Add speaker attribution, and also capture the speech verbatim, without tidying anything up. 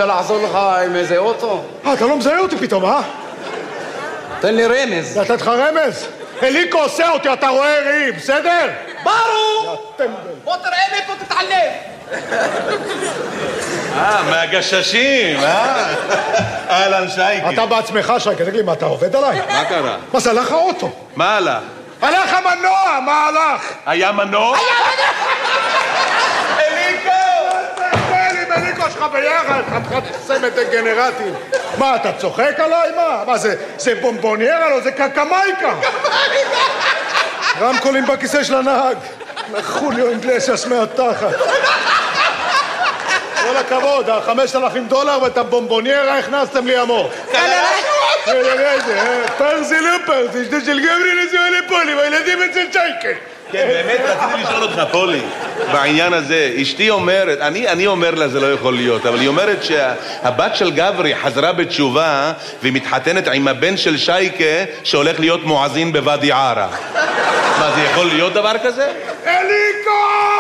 Speaker 1: רוצה לעזור לך עם איזה אוטו?
Speaker 2: אה, אתה לא מזהה אותי פתאום, אה?
Speaker 1: תן לי רמז.
Speaker 2: לתת לך רמז? אליקו עושה אותי, אתה רואה ראי, בסדר?
Speaker 1: ברור! בוא תראה לי פה, תתעלם.
Speaker 3: אה, מהגששים, אה? אהלן שייקי.
Speaker 2: אתה בעצמך, שייקי, תגיד לי, מה, אתה עובד עליי?
Speaker 3: מה קרה?
Speaker 2: מה זה, הלך האוטו?
Speaker 3: מה הלך?
Speaker 2: הלך המנוע, מה הלך?
Speaker 3: היה מנוע? אליקו!
Speaker 2: תן לי, אליקו שלך ביחד, חתיכת צמד דגנרטים. מה, אתה צוחק עליי? מה? מה, זה, זה בומבוניירה? לא, זה קקמייקה. רמקולים בכיסא של הנהג. חוליו אינגלסיאס מהתחת. כל הכבוד, חמשת אלפים דולר ואת הבומבוניירה הכנסתם לי עמוק. פרזי לא פרזי, שדה של גברי נזיו לפולי, והילדים אצל שייקה.
Speaker 3: כן, באמת רציתי לשאול אותך, פולי, בעניין הזה. אשתי אומרת, אני, אני אומר לה זה לא יכול להיות, אבל היא אומרת שהבת של גברי חזרה בתשובה והיא מתחתנת עם הבן של שייקה שהולך להיות מואזין בוואדי ערה. מה, זה יכול להיות דבר כזה?
Speaker 2: אליקו!